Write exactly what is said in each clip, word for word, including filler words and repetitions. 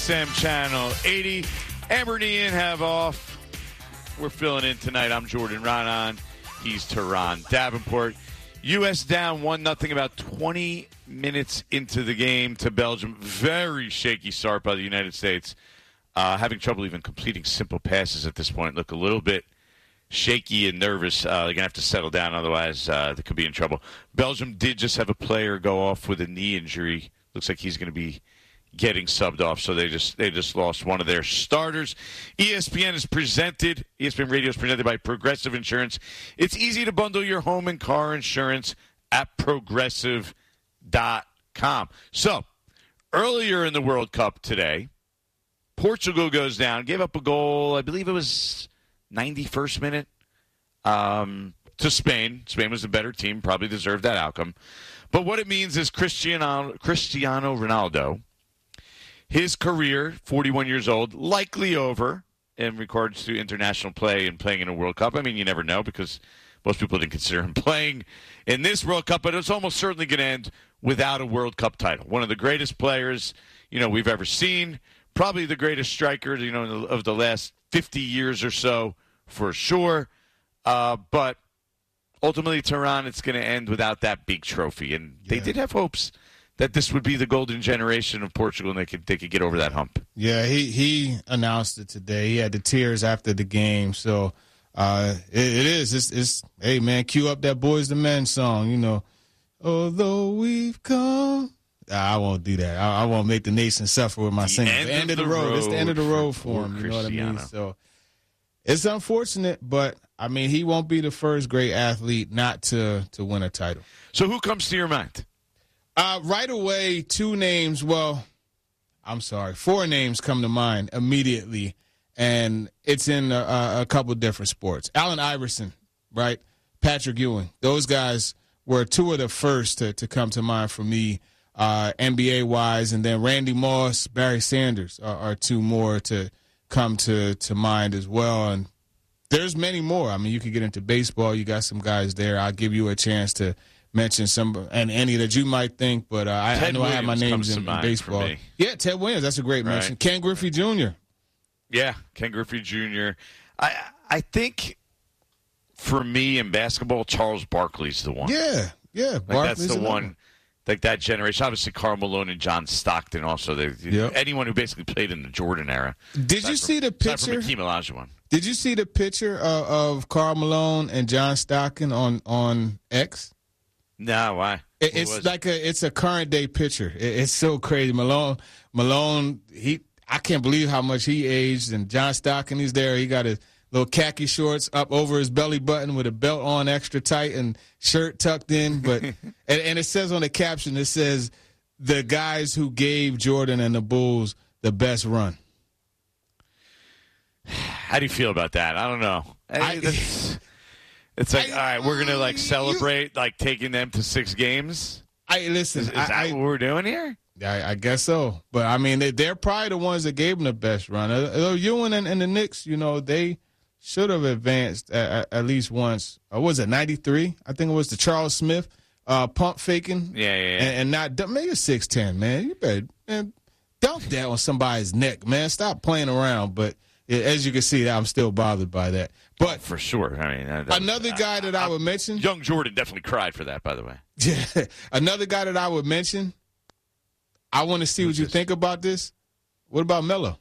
Sam Channel eighty. Amber and Ian have off. We're filling in tonight. I'm Jordan Ronan. He's Tehran Davenport. U S down one nothing about twenty minutes into the game to Belgium. Very shaky start by the United States. Uh, having trouble even completing simple passes at this point. Look a little bit shaky and nervous. Uh, they're going to have to settle down, otherwise uh, they could be in trouble. Belgium did just have a player go off with a knee injury. Looks like he's going to be getting subbed off, so they just they just lost one of their starters. E S P N is presented, E S P N Radio is presented by Progressive Insurance. It's easy to bundle your home and car insurance at progressive dot com. So, earlier in the World Cup today, Portugal goes down, gave up a goal, I believe it was ninety-first minute, um, to Spain. Spain was the better team, probably deserved that outcome. But what it means is Cristiano, Cristiano Ronaldo, his career, forty-one years old, likely over in regards to international play and playing in a World Cup. I mean, you never know because most people didn't consider him playing in this World Cup, but it's almost certainly going to end without a World Cup title. One of the greatest players, you know, we've ever seen. Probably the greatest striker, you know, of the last fifty years or so, for sure. Uh, but ultimately, Tehran, it's going to end without that big trophy. And yeah. They did have hopes that this would be the golden generation of Portugal and they could they could get over that hump. Yeah, he, he announced it today. He had the tears after the game. So uh, it, it is. It's, it's, hey, man, cue up that Boys the Men song, you know. Although we've come. I won't do that. I, I won't make the nation suffer with my the singing. End the end of of the road. road It's the end of the road for him. You know what I mean? So it's unfortunate, but, I mean, he won't be the first great athlete not to, to win a title. So who comes to your mind? Uh, right away, two names. Well, I'm sorry. Four names come to mind immediately, and it's in a, a couple different sports. Allen Iverson, right? Patrick Ewing. Those guys were two of the first to, to come to mind for me. Uh, N B A-wise, and then Randy Moss, Barry Sanders are, are two more to come to, to mind as well. And there's many more. I mean, you could get into baseball. You got some guys there. I'll give you a chance to mention some and any that you might think, but uh, I, I know Williams I have my names in, in baseball. Yeah, Ted Williams. That's a great right. mention. Ken Griffey Junior Yeah, Ken Griffey Junior I I think for me in basketball, Charles Barkley's the one. Yeah, yeah. Like that's the one. one. Like that generation, obviously Karl Malone and John Stockton also. They, yep. Anyone who basically played in the Jordan era. Did you see from, the picture? From Hakeem Olajuwon. Did you see the picture of, of Karl Malone and John Stockton on, on X? No, why? It, it's like a it's a current day picture. It, it's so crazy. Malone, Malone, he I can't believe how much he aged. And John Stockton, he's there. He got his little khaki shorts up over his belly button with a belt on extra tight and shirt tucked in. But and, and it says on the caption, it says, the guys who gave Jordan and the Bulls the best run. How do you feel about that? I don't know. I, it's, it's like, I, all right, we're going to, like, celebrate, you, like, taking them to six games? I Listen. Is, is I, that I, what we're doing here? I, I guess so. But, I mean, they, they're probably the ones that gave them the best run. Uh, Ewing and, and the Knicks, you know, they – should have advanced at, at least once. Uh, what was it, ninety-three? I think it was the Charles Smith uh, pump faking. Yeah, yeah, yeah. And, and not make it six ten, man. You better man, dump that on somebody's neck, man. Stop playing around. But as you can see, I'm still bothered by that. But oh, for sure. I mean, that, another guy that I, I would mention. Young Jordan definitely cried for that, by the way. Yeah. Another guy that I would mention. I want to see Who's what you this? think about this. What about Melo?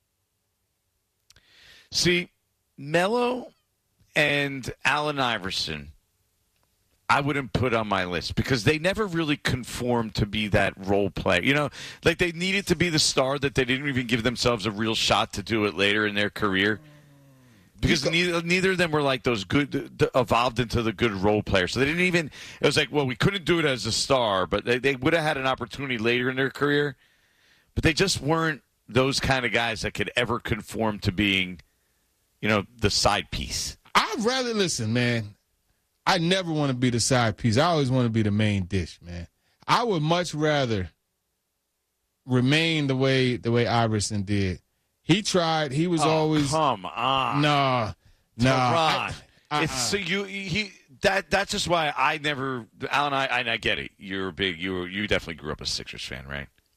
See. Melo and Allen Iverson, I wouldn't put on my list because they never really conformed to be that role player. You know, like they needed to be the star that they didn't even give themselves a real shot to do it later in their career. Because neither, neither of them were like those good, evolved into the good role players. So they didn't even, it was like, well, we couldn't do it as a star, but they, they would have had an opportunity later in their career. But they just weren't those kind of guys that could ever conform to being, you know, the side piece. I'd rather, listen, man, I never want to be the side piece. I always want to be the main dish, man. I would much rather remain the way the way Iverson did. He tried. He was oh, always. Come on. Nah. Nah. I, uh-uh. It's so you he that that's just why I never Alan I I, I get it. You're big. You you definitely grew up a Sixers fan, right?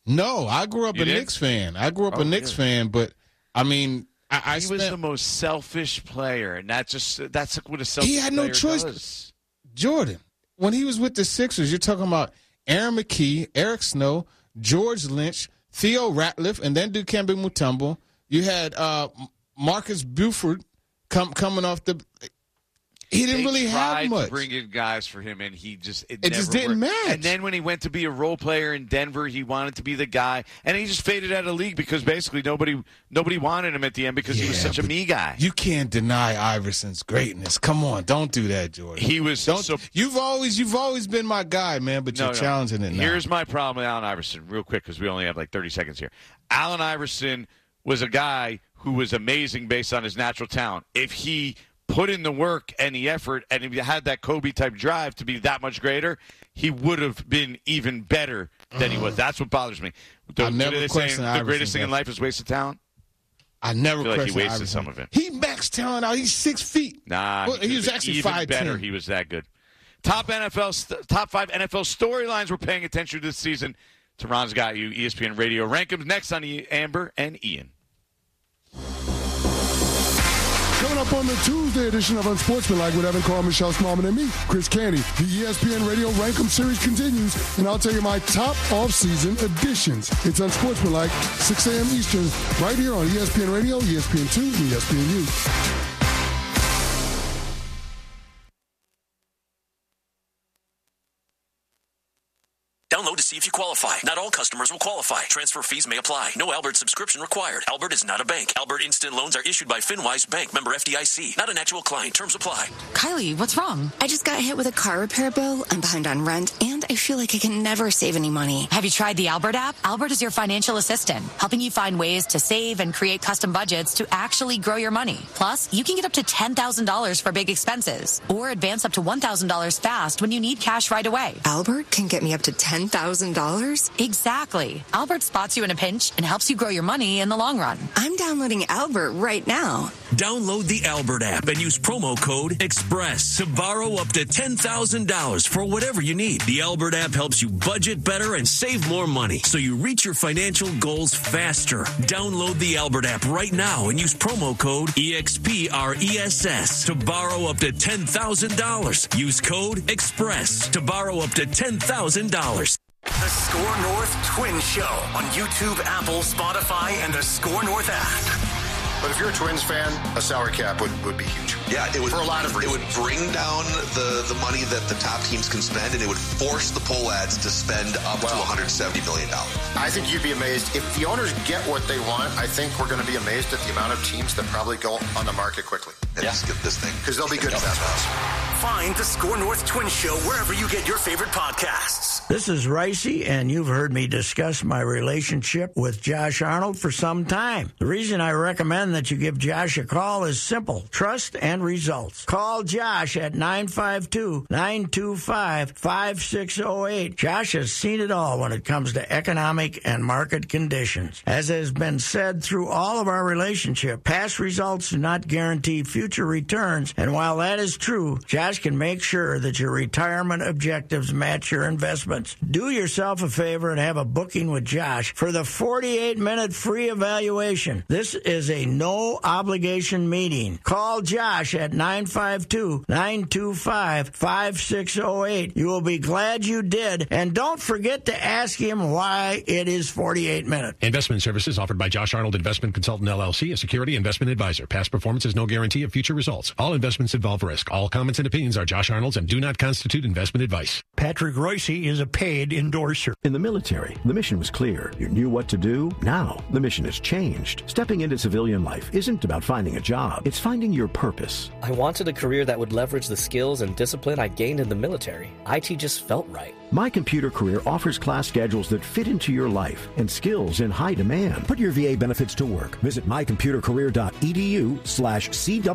No, I grew up You a did? Knicks fan. I grew up Oh, a Knicks yeah. fan, but I mean, I, I he spent, was the most selfish player, and that just that's what a selfish He had no player choice. does. Jordan, when he was with the Sixers, you're talking about Aaron McKee, Eric Snow, George Lynch, Theo Ratliff, and then Dikembe Mutombo. You had uh, Marcus Buford come coming off the. He didn't They really tried have much. to bring in guys for him, and he just it, It never just didn't worked. match. And then when he went to be a role player in Denver, he wanted to be the guy, and he just faded out of the league because basically nobody nobody wanted him at the end because he was Yeah, such a but me guy. You can't deny Iverson's greatness. Come on, don't do that, Jordan. He was Don't. so. You've always you've always been my guy, man. But No, you're no. challenging it now. Here's my problem with Allen Iverson, real quick, because we only have like thirty seconds here. Allen Iverson was a guy who was amazing based on his natural talent. If he put in the work and the effort, and if he had that Kobe-type drive to be that much greater, he would have been even better than he was. That's what bothers me. The, I never what are they questioned saying, the greatest Iverson's thing in effort. life is wasted talent? I never I feel like he questioned wasted Iverson. some of it. He maxed talent out. He's six feet. Nah, Well, he could was be actually even five better. ten. He was that good. Top N F L, st- top five N F L storylines we're paying attention to this season. Tehran's got you. E S P N Radio Rank'ems next on the Amber and Ian. Coming up on the Tuesday edition of Unsportsmanlike with Evan Carr, Michelle Smallman, and me, Chris Candy. The E S P N Radio Rankum series continues, and I'll tell you my top off-season additions. It's Unsportsmanlike, six a.m. Eastern, right here on E S P N Radio, E S P N two, and E S P N U. Download to see if you qualify. Not all customers will qualify. Transfer fees may apply. No Albert subscription required. Albert is not a bank. Albert Instant Loans are issued by FinWise Bank, member F D I C. Not an actual client. Terms apply. Kylie, what's wrong? I just got hit with a car repair bill. I'm behind on rent, and I feel like I can never save any money. Have you tried the Albert app? Albert is your financial assistant, helping you find ways to save and create custom budgets to actually grow your money. Plus, you can get up to ten thousand dollars for big expenses, or advance up to one thousand dollars fast when you need cash right away. Albert can get me up to ten thousand dollars? Exactly. Albert spots you in a pinch and helps you grow your money in the long run. I'm downloading Albert right now. Download the Albert app and use promo code EXPRESS to borrow up to ten thousand dollars for whatever you need. The Albert app helps you budget better and save more money so you reach your financial goals faster. Download the Albert app right now and use promo code EXPRESS to borrow up to ten thousand dollars. Use code EXPRESS to borrow up to ten thousand dollars. The Score North Twin Show on YouTube, Apple, Spotify, and the Score North app. But if you're a Twins fan, a salary cap would, would be huge. Yeah, it would, for a lot of it reasons. would bring down the, the money that the top teams can spend, and it would force the poll ads to spend up Well, to one hundred seventy million dollars. I think you'd be amazed. If the owners get what they want, I think we're going to be amazed at the amount of teams that probably go on the market quickly. And Yeah. just get this thing. Because they'll be good investments. Find the Score North Twin Show wherever you get your favorite podcasts. This is Ricey, and you've heard me discuss my relationship with Josh Arnold for some time. The reason I recommend that you give Josh a call is simple: trust and results. Call Josh at nine five two, nine two five, five six zero eight. Josh has seen it all when it comes to economic and market conditions. As has been said through all of our relationship, past results do not guarantee future returns, and while that is true, Josh can make sure that your retirement objectives match your investments. Do yourself a favor and have a booking with Josh for the forty-eight minute free evaluation. This is a no obligation meeting. Call Josh at nine five two, nine two five, five six zero eight. You will be glad you did, and don't forget to ask him why it is forty-eight minutes. Investment services offered by Josh Arnold Investment Consultant L L C, a security investment advisor. Past performance is no guarantee of future results. All investments involve risk. All comments and opinions are Josh Arnold's and do not constitute investment advice. Patrick Royce is a paid endorser. In the military, the mission was clear. You knew what to do. Now, the mission has changed. Stepping into civilian life isn't about finding a job. It's finding your purpose. I wanted a career that would leverage the skills and discipline I gained in the military. I T just felt right. My Computer Career offers class schedules that fit into your life and skills in high demand. Put your V A benefits to work. Visit mycomputercareer.edu slash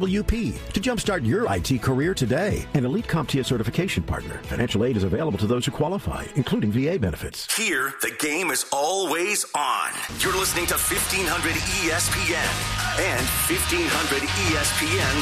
CWP to jumpstart your I T career today. An Elite CompTIA certification partner. Financial aid is available to those who qualify, including V A benefits. Here, the game is always on. You're listening to fifteen hundred E S P N and fifteen hundred E S P N